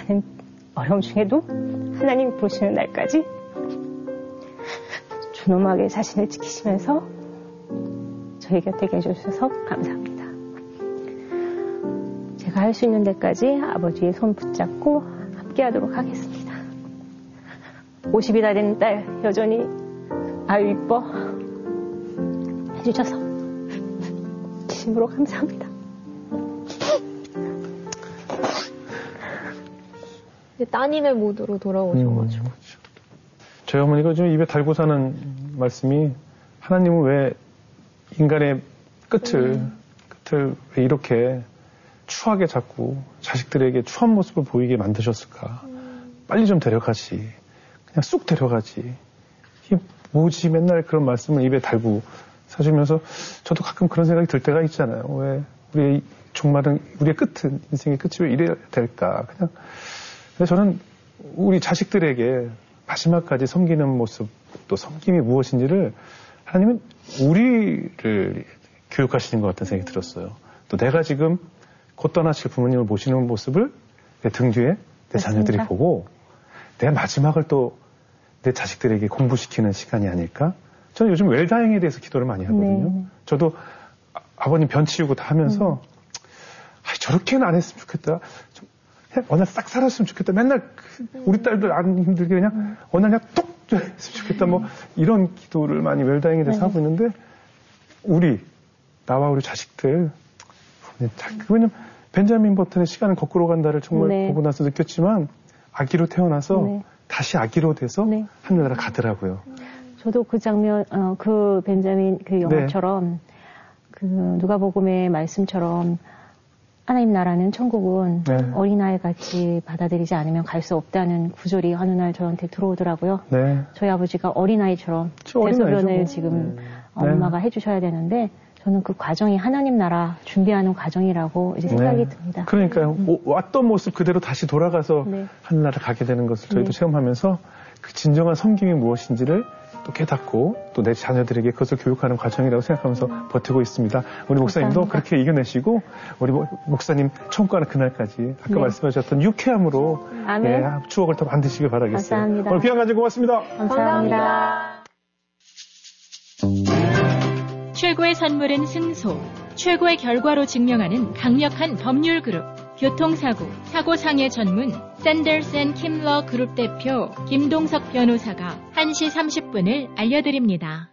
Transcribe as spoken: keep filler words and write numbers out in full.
많은 어려움 중에도 하나님 부르시는 날까지 존엄하게 자신을 지키시면서 저희 곁에 계셔주셔서 감사합니다. 제가 할 수 있는 데까지 아버지의 손 붙잡고 함께하도록 하겠습니다. 오십이 다 된 딸 여전히 아유 이뻐 해주셔서 진심으로 감사합니다. 따님의 모드로 돌아오셔가지고. 음. 저희 어머니가 좀 입에 달고 사는 말씀이 하나님은 왜 인간의 끝을, 음. 끝을 왜 이렇게 추하게 자꾸 자식들에게 추한 모습을 보이게 만드셨을까. 음. 빨리 좀 데려가지. 그냥 쑥 데려가지. 이게 뭐지 맨날 그런 말씀을 입에 달고 사주면서 저도 가끔 그런 생각이 들 때가 있잖아요. 왜 우리의 종말은, 우리의 끝은, 인생의 끝이 왜 이래야 될까. 그냥. 근데 저는 우리 자식들에게 마지막까지 섬기는 모습, 또 섬김이 무엇인지를 하나님은 우리를 교육하시는 것 같다는 생각이 들었어요. 또 내가 지금 곧 떠나실 부모님을 모시는 모습을 내 등 뒤에 내 자녀들이 맞습니다. 보고 내 마지막을 또 내 자식들에게 공부시키는 시간이 아닐까? 저는 요즘 웰다잉에 대해서 기도를 많이 하거든요. 네. 저도 아, 아버님 변 치우고 다 하면서 음. 아, 저렇게는 안 했으면 좋겠다. 좀 어느 날 싹 살았으면 좋겠다. 맨날 그 우리 딸들 안 힘들게 그냥 음. 어느 날 그냥 뚝 했으면 좋겠다. 뭐 이런 기도를 많이 웰다잉에 대해서 네. 하고 있는데 우리 나와 우리 자식들 왜냐면 벤자민 버튼의 시간은 거꾸로 간다를 정말 네. 보고 나서 느꼈지만 아기로 태어나서 네. 다시 아기로 돼서 네. 하늘나라 가더라고요. 저도 그 장면, 어, 그 벤자민 그 영화처럼 네. 그 누가복음의 말씀처럼 하나님 나라는 천국은 네. 어린아이 같이 받아들이지 않으면 갈 수 없다는 구절이 어느 날 저한테 들어오더라고요. 네. 저희 아버지가 어린아이처럼 대소변을 지금 네. 엄마가 네. 해주셔야 되는데 저는 그 과정이 하나님 나라 준비하는 과정이라고 이제 생각이 네. 듭니다. 그러니까요. 음. 오, 왔던 모습 그대로 다시 돌아가서 네. 하늘나라 가게 되는 것을 저희도 네. 체험하면서 그 진정한 섬김이 무엇인지를 또 깨닫고 또 내 자녀들에게 그것을 교육하는 과정이라고 생각하면서 음. 버티고 있습니다. 우리 목사님도 감사합니다. 그렇게 이겨내시고 우리 목사님 처음 가는 그날까지 아까 네. 말씀하셨던 유쾌함으로 네, 추억을 더 만드시길 바라겠어요. 감사합니다. 오늘 귀한 간증 고맙습니다. 감사합니다. 최고의 선물은 승소, 최고의 결과로 증명하는 강력한 법률 그룹, 교통사고, 사고상해 전문 샌더스 앤 킴러 그룹 대표 김동석 변호사가 한 시 삼십 분을 알려드립니다.